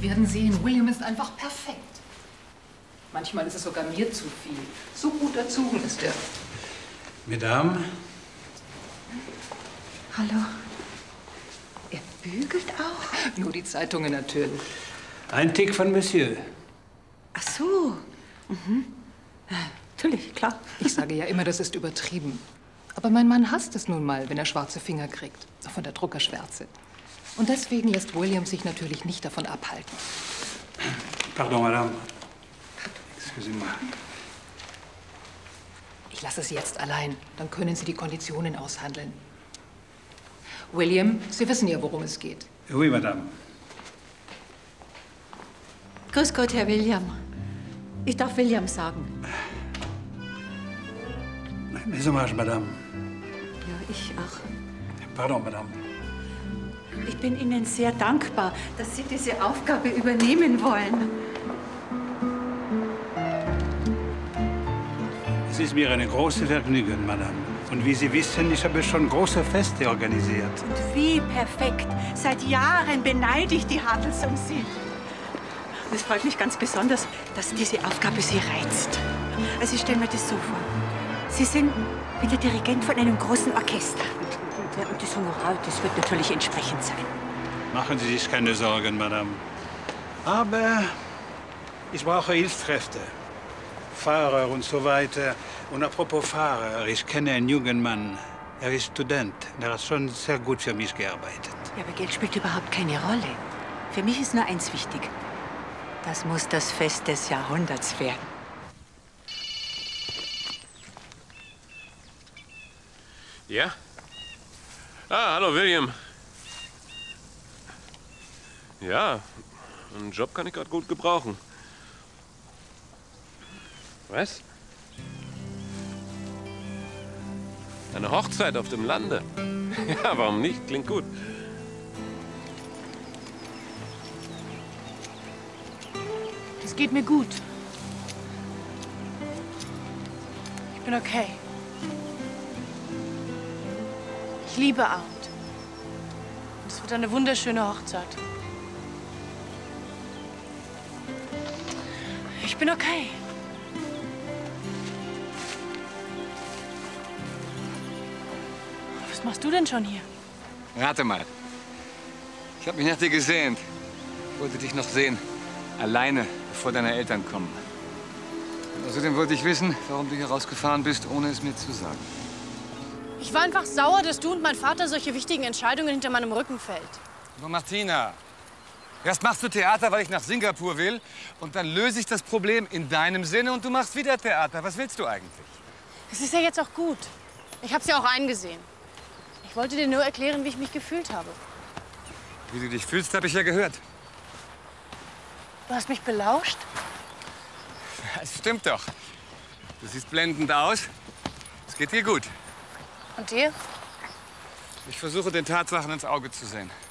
werden sehen, William ist einfach perfekt. Manchmal ist es sogar mir zu viel. So gut erzogen ist er. Mesdames. Hallo. Er bügelt auch? Nur die Zeitungen natürlich. Ein Tick von Monsieur. Ach so. Mhm. Natürlich, klar. Ich sage ja immer, das ist übertrieben. Aber mein Mann hasst es nun mal, wenn er schwarze Finger kriegt. Auch von der Druckerschwärze. Und deswegen lässt William sich natürlich nicht davon abhalten. Pardon, Madame. Excusez-moi. Ich lasse Sie jetzt allein. Dann können Sie die Konditionen aushandeln. William, Sie wissen ja, worum es geht. Oui, Madame. Grüß Gott, Herr William. Ich darf William sagen. Mes hommages, Madame. Ja, ich auch. Pardon, Madame. Ich bin Ihnen sehr dankbar, dass Sie diese Aufgabe übernehmen wollen. Es ist mir eine große Vergnügen, Madame. Und wie Sie wissen, ich habe schon große Feste organisiert. Und wie perfekt. Seit Jahren beneide ich die Hartels um Sie. Und es freut mich ganz besonders, dass diese Aufgabe Sie reizt. Also ich stelle mir das so vor. Sie sind wie der Dirigent von einem großen Orchester. Ja, und das Honorar, das wird natürlich entsprechend sein. Machen Sie sich keine Sorgen, Madame. Aber ich brauche Hilfskräfte. Fahrer und so weiter. Und apropos Fahrer, ich kenne einen jungen Mann. Er ist Student. Er hat schon sehr gut für mich gearbeitet. Ja, aber Geld spielt überhaupt keine Rolle. Für mich ist nur eins wichtig. Das muss das Fest des Jahrhunderts werden. Ja? Ah, hallo, William. Ja, einen Job kann ich gerade gut gebrauchen. Was? Eine Hochzeit auf dem Lande? Ja, warum nicht? Klingt gut. Es geht mir gut. Ich bin okay. Ich liebe Arndt. Und es wird eine wunderschöne Hochzeit. Ich bin okay. Was machst du denn schon hier? Rate mal. Ich habe mich nach dir gesehnt. Wollte dich noch sehen. Alleine, bevor deine Eltern kommen. Und außerdem wollte ich wissen, warum du hier rausgefahren bist, ohne es mir zu sagen. Ich war einfach sauer, dass du und mein Vater solche wichtigen Entscheidungen hinter meinem Rücken fällt. Aber Martina, erst machst du Theater, weil ich nach Singapur will. Und dann löse ich das Problem in deinem Sinne und du machst wieder Theater. Was willst du eigentlich? Es ist ja jetzt auch gut. Ich hab's ja auch eingesehen. Ich wollte dir nur erklären, wie ich mich gefühlt habe. Wie du dich fühlst, habe ich ja gehört. Du hast mich belauscht? Es stimmt doch. Du siehst blendend aus. Es geht dir gut. Und dir? Ich versuche, den Tatsachen ins Auge zu sehen.